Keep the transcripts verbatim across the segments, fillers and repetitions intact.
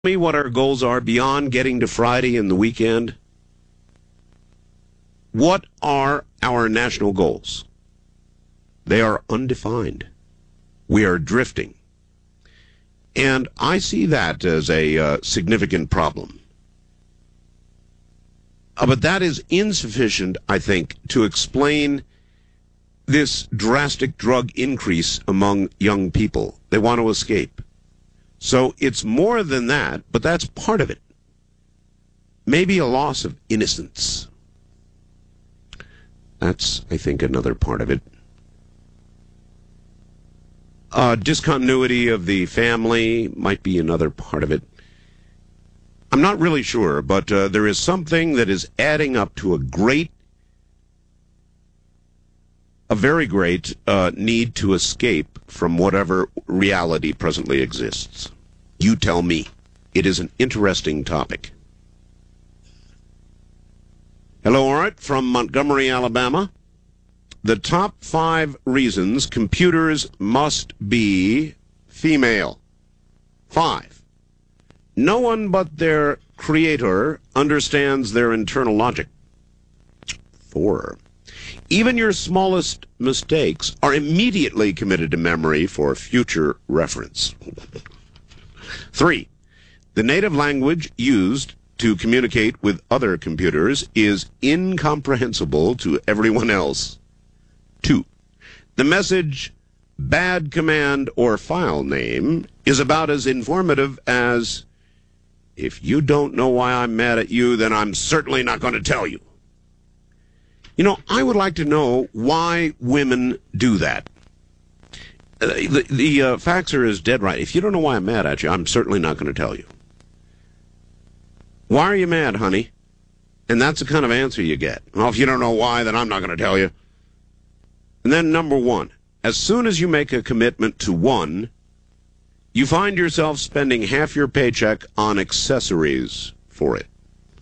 me what our goals are beyond getting to Friday and the weekend? What are our national goals? They are undefined. We are drifting. And I see that as a uh, significant problem. Uh, but that is insufficient, I think, to explain this drastic drug increase among young people. They want to escape. So it's more than that, but that's part of it. Maybe a loss of innocence. That's, I think, another part of it. Uh, discontinuity of the family might be another part of it. I'm not really sure, but uh, there is something that is adding up to a great, a very great uh, need to escape from whatever reality presently exists. You tell me. It is an interesting topic. Hello, Art from Montgomery, Alabama. The top five reasons computers must be female. Five. No one but their creator understands their internal logic. Four. Even your smallest mistakes are immediately committed to memory for future reference. Three. The native language used to communicate with other computers is incomprehensible to everyone else. Two. The message, bad command or file name, is about as informative as, if you don't know why I'm mad at you, then I'm certainly not going to tell you. You know, I would like to know why women do that. Uh, the the uh, faxer is dead right. If you don't know why I'm mad at you, I'm certainly not going to tell you. Why are you mad, honey? And that's the kind of answer you get. Well, if you don't know why, then I'm not going to tell you. And then number one, as soon as you make a commitment to one, you find yourself spending half your paycheck on accessories for it.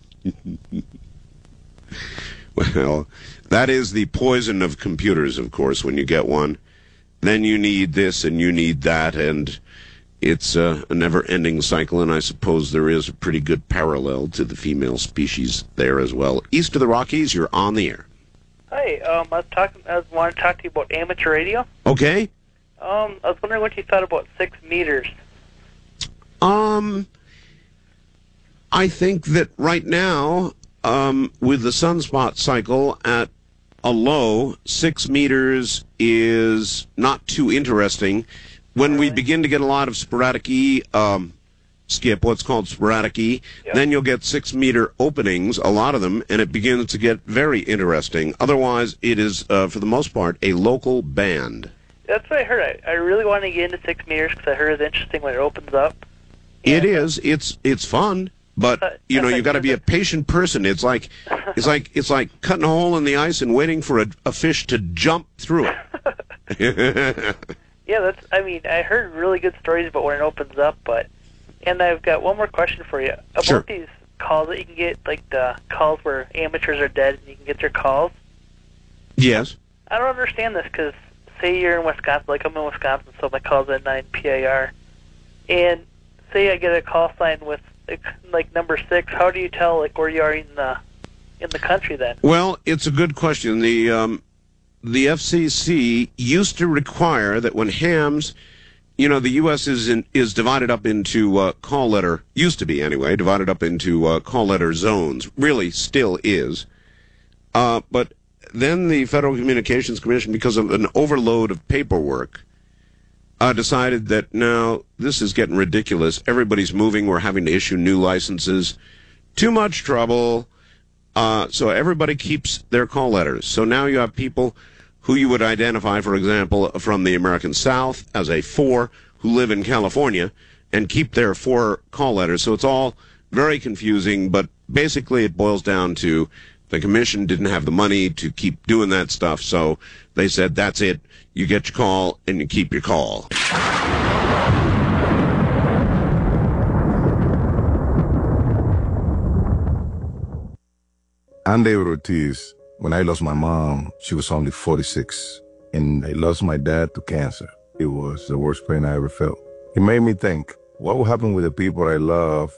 Well, that is the poison of computers, of course, when you get one. Then you need this and you need that, and it's uh, a never-ending cycle, and I suppose there is a pretty good parallel to the female species there as well. East of the Rockies, you're on the air. Hi, um, I was talking. I was wanting to talk to you about amateur radio. Okay. Um, I was wondering what you thought about six meters. Um, I think that right now, um, with the sunspot cycle at a low, six meters is not too interesting. When Really? we begin to get a lot of sporadic E, um, Skip, what's called sporadic E, Yep. then you'll get six-meter openings, a lot of them, and it begins to get very interesting. Otherwise, it is, uh, for the most part, a local band. That's what I heard. I, I really want to get into six meters because I heard it's interesting when it opens up. It And, is. It's it's fun, but Uh, you know yes, I you got to be a use it. patient person. It's like it's like it's like cutting a hole in the ice and waiting for a, a fish to jump through it. Yeah, that's. I mean, I heard really good stories about when it opens up, but. And I've got one more question for you about Sure. these calls that you can get, like the calls where amateurs are dead and you can get their calls. Yes. I don't understand this because, say you're in Wisconsin, like I'm in Wisconsin, so my call's at nine P I R, and say I get a call sign with like, like number six. How do you tell like where you are in the in the country then? Well, it's a good question. The um, the F C C used to require that when hams, you know, the U S is in, is divided up into uh, call letter, used to be anyway, divided up into uh, call letter zones. Really, still is. Uh, but then the Federal Communications Commission, because of an overload of paperwork, uh, decided that now this is getting ridiculous. Everybody's moving. We're having to issue new licenses. Too much trouble. Uh, so everybody keeps their call letters. So now you have people who you would identify, for example, from the American South as a four, who live in California and keep their four call letters. So it's all very confusing, but basically it boils down to the commission didn't have the money to keep doing that stuff, so they said, that's it. You get your call and you keep your call. I'm David Ortiz. When I lost my mom, she was only forty-six, and I lost my dad to cancer. It was the worst pain I ever felt. It made me think, What will happen with the people I love